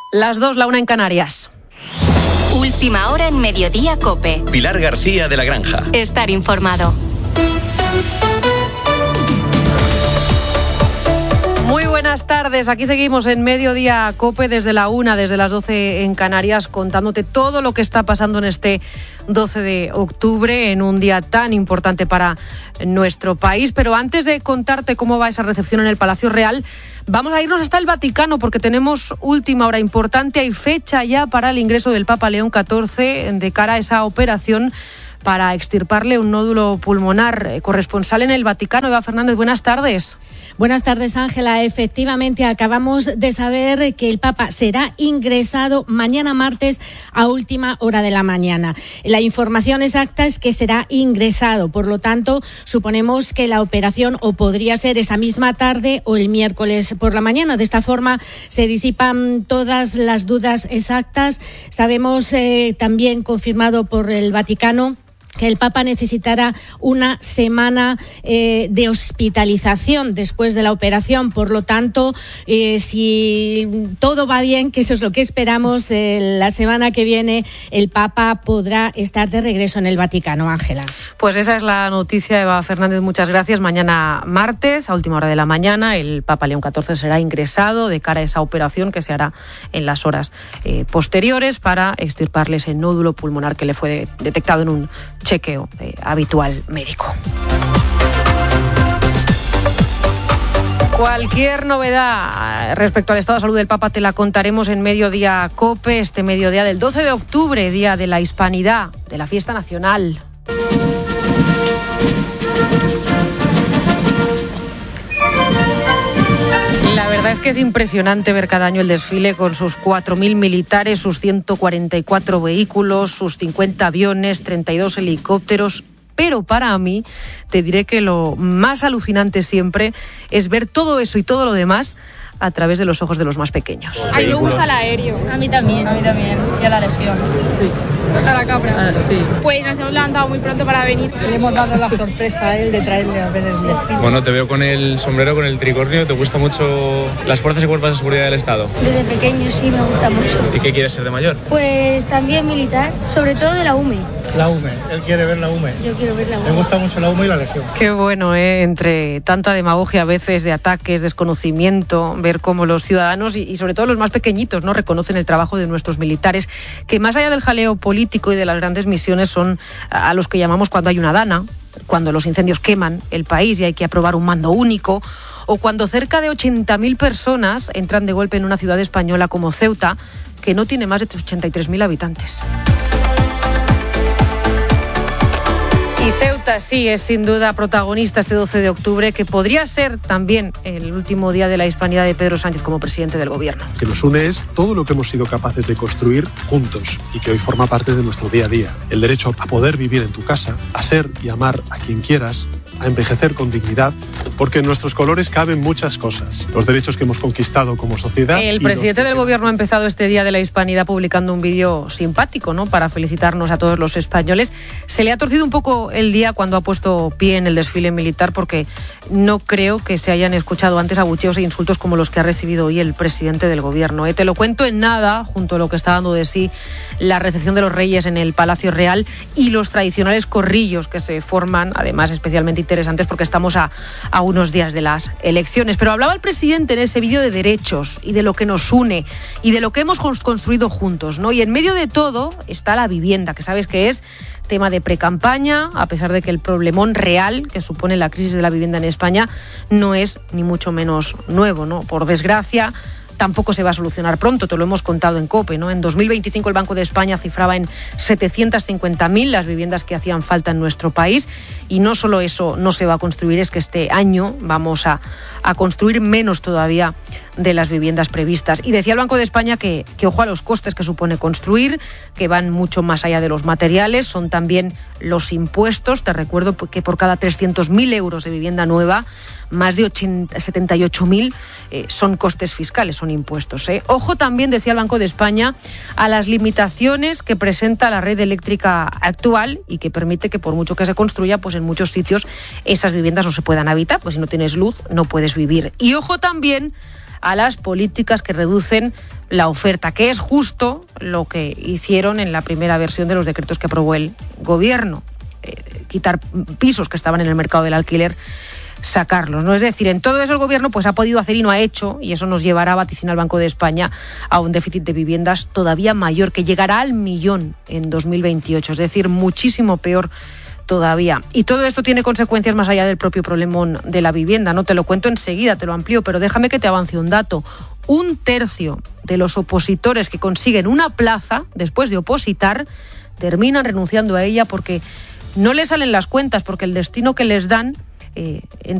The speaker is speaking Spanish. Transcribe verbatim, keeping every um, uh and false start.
Las dos, la una en Canarias. Última hora en Mediodía COPE. Pilar García de la Granja. Estar informado. Muy buenas tardes, aquí seguimos en Mediodía COPE desde la una, desde las doce en Canarias, contándote todo lo que está pasando en este doce de octubre, en un día tan importante para nuestro país. Pero antes de contarte cómo va esa recepción en el Palacio Real, vamos a irnos hasta el Vaticano porque tenemos última hora importante. Hay fecha ya para el ingreso del Papa León catorce de cara a esa operación para extirparle un nódulo pulmonar. Corresponsal en el Vaticano, Eva Fernández, buenas tardes. Buenas tardes, Ángela. Efectivamente, acabamos de saber que el Papa será ingresado mañana martes a última hora de la mañana. La información exacta es que será ingresado, por lo tanto, suponemos que la operación o podría ser esa misma tarde o el miércoles por la mañana. De esta forma se disipan todas las dudas exactas. Sabemos eh, también, confirmado por el Vaticano, que el Papa necesitará una semana eh, de hospitalización después de la operación. Por lo tanto, eh, si todo va bien, que eso es lo que esperamos, eh, la semana que viene el Papa podrá estar de regreso en el Vaticano, Ángela. Pues esa es la noticia, Eva Fernández, muchas gracias. Mañana martes, a última hora de la mañana, el Papa León catorce será ingresado de cara a esa operación que se hará en las horas eh, posteriores para extirparle ese nódulo pulmonar que le fue detectado en un chequeo eh, habitual médico. Cualquier novedad respecto al estado de salud del Papa te la contaremos en Mediodía COPE, este mediodía del doce de octubre, Día de la Hispanidad, de la fiesta nacional. La verdad es que es impresionante ver cada año el desfile con sus cuatro mil militares, sus ciento cuarenta y cuatro vehículos, sus cincuenta aviones, treinta y dos helicópteros. Pero para mí, te diré que lo más alucinante siempre es ver todo eso y todo lo demás a través de los ojos de los más pequeños. A mí me gusta el aéreo. A mí también. A mí también. Y a la Legión. Sí. A la Capra. Ah, sí. Pues nos hemos levantado muy pronto para venir. Le hemos dado la sorpresa a él de traerle a ver el desfile. Bueno, te veo con el sombrero, con el tricornio. ¿Te gustan mucho las fuerzas y cuerpos de seguridad del Estado? Desde pequeño sí me gusta mucho. ¿Y qué quieres ser de mayor? Pues también militar, sobre todo de la U M E. La U M E, él quiere ver la U M E. Yo quiero ver la U M E. Le gusta mucho la U M E y la Legión. Qué bueno, ¿eh? Entre tanta demagogia a veces de ataques, desconocimiento, ver cómo los ciudadanos y, y sobre todo los más pequeñitos no reconocen el trabajo de nuestros militares, que más allá del jaleo político y de las grandes misiones son a los que llamamos cuando hay una dana, cuando los incendios queman el país y hay que aprobar un mando único, o cuando cerca de ochenta mil personas entran de golpe en una ciudad española como Ceuta, que no tiene más de ochenta y tres mil habitantes. Y Ceuta sí es sin duda protagonista este doce de octubre, que podría ser también el último día de la hispanidad de Pedro Sánchez como presidente del gobierno. Lo que nos une es todo lo que hemos sido capaces de construir juntos y que hoy forma parte de nuestro día a día. El derecho a poder vivir en tu casa, a ser y amar a quien quieras, a envejecer con dignidad, porque en nuestros colores caben muchas cosas. Los derechos que hemos conquistado como sociedad. El presidente del gobierno ha empezado este Día de la Hispanidad publicando un vídeo simpático, ¿no?, para felicitarnos a todos los españoles. Se le ha torcido un poco el día cuando ha puesto pie en el desfile militar, porque no creo que se hayan escuchado antes abucheos e insultos como los que ha recibido hoy el presidente del gobierno. ¿eh? Te lo cuento en nada, junto a lo que está dando de sí la recepción de los Reyes en el Palacio Real y los tradicionales corrillos que se forman, además especialmente interesantes porque estamos a, a unos días de las elecciones. Pero hablaba el presidente en ese vídeo de derechos y de lo que nos une y de lo que hemos construido juntos, ¿no? Y en medio de todo está la vivienda, que sabes que es tema de precampaña, a pesar de que el problemón real que supone la crisis de la vivienda en España no es ni mucho menos nuevo, ¿no? Por desgracia, tampoco se va a solucionar pronto, te lo hemos contado en COPE, ¿no? En dos mil veinticinco el Banco de España cifraba en setecientas cincuenta mil las viviendas que hacían falta en nuestro país, y no solo eso no se va a construir, es que este año vamos a, a construir menos todavía de las viviendas previstas. Y decía el Banco de España que, que ojo a los costes que supone construir, que van mucho más allá de los materiales, son también los impuestos. Te recuerdo que por cada trescientos mil euros de vivienda nueva, más de ochenta, setenta y ocho mil eh, son costes fiscales, son impuestos. ¿eh? Ojo también, decía el Banco de España, a las limitaciones que presenta la red eléctrica actual y que permite que por mucho que se construya, pues en muchos sitios esas viviendas no se puedan habitar, pues si no tienes luz no puedes vivir. Y ojo también a las políticas que reducen la oferta, que es justo lo que hicieron en la primera versión de los decretos que aprobó el gobierno. Eh, quitar pisos que estaban en el mercado del alquiler, sacarlos, ¿no? Es decir, en todo eso el gobierno pues ha podido hacer y no ha hecho, y eso nos llevará, vaticina el Banco de España, a un déficit de viviendas todavía mayor, que llegará al millón en dos mil veintiocho, es decir, muchísimo peor todavía. Y todo esto tiene consecuencias más allá del propio problemón de la vivienda, ¿no? Te lo cuento enseguida, te lo amplío, pero déjame que te avance un dato. Un tercio de los opositores que consiguen una plaza después de opositar terminan renunciando a ella porque no les salen las cuentas, porque el destino que les dan eh,